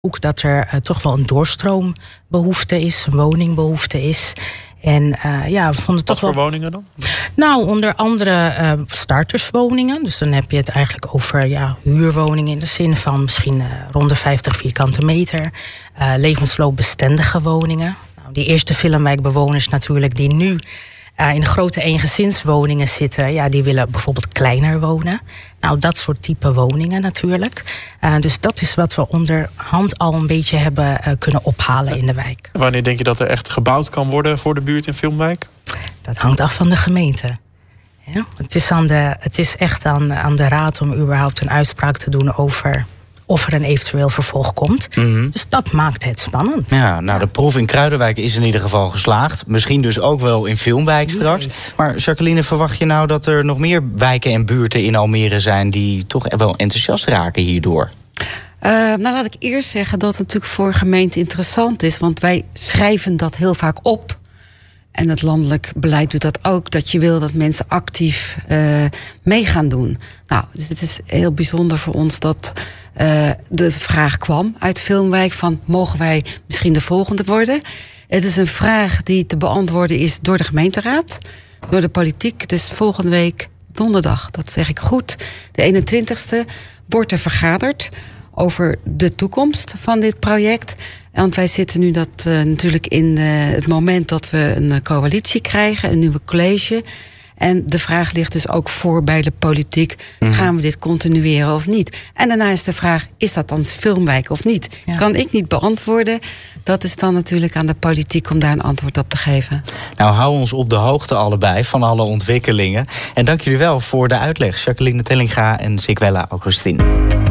ook dat er toch wel een doorstroombehoefte is, een woningbehoefte is. En we vonden Wat voor woningen dan? Nou, onder andere starterswoningen. Dus dan heb je het eigenlijk over huurwoningen in de zin van misschien rond de 50 vierkante meter. Levensloopbestendige woningen. Nou, die eerste Filmwijkbewoners natuurlijk die nu in grote eengezinswoningen zitten, die willen bijvoorbeeld kleiner wonen. Nou, dat soort type woningen natuurlijk. Dus dat is wat we onderhand al een beetje hebben kunnen ophalen in de wijk. Wanneer denk je dat er echt gebouwd kan worden voor de buurt in Filmwijk? Dat hangt af van de gemeente. Ja? Het is echt aan de raad om überhaupt een uitspraak te doen over of er een eventueel vervolg komt. Mm-hmm. Dus dat maakt het spannend. Ja, nou, de proef in Kruidenwijk is in ieder geval geslaagd. Misschien dus ook wel in Filmwijk straks. Maar Jacqueline, verwacht je nou dat er nog meer wijken en buurten in Almere zijn die toch wel enthousiast raken hierdoor? Laat ik eerst zeggen dat het natuurlijk voor gemeente interessant is. Want wij schrijven dat heel vaak op. En het landelijk beleid doet dat ook. Dat je wil dat mensen actief mee gaan doen. Nou, dus het is heel bijzonder voor ons dat de vraag kwam uit Filmwijk van mogen wij misschien de volgende worden? Het is een vraag die te beantwoorden is door de gemeenteraad, door de politiek. Dus volgende week donderdag, dat zeg ik goed, de 21ste, wordt er vergaderd over de toekomst van dit project. Want wij zitten nu natuurlijk in het moment dat we een coalitie krijgen, een nieuwe college. En de vraag ligt dus ook voor bij de politiek. Gaan we dit continueren of niet? En daarna is de vraag, is dat dan Filmwijk of niet? Ja. Kan ik niet beantwoorden. Dat is dan natuurlijk aan de politiek om daar een antwoord op te geven. Nou, hou ons op de hoogte allebei van alle ontwikkelingen. En dank jullie wel voor de uitleg. Jacqueline Tellinga en Sikwella Augustin.